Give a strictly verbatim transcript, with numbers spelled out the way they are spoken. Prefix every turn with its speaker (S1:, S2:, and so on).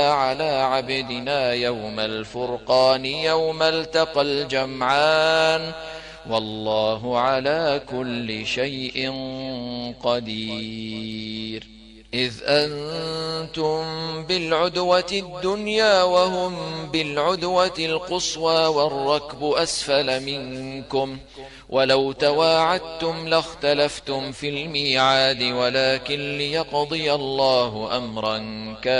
S1: على عبدنا يوم الفرقان يوم التقى الجمعان، والله على كل شيء قدير. إذ أنتم بالعدوة الدنيا وهم بالعدوة القصوى والركب أسفل منكم، ولو تواعدتم لاختلفتم في الميعاد، ولكن ليقضي الله أمرا كان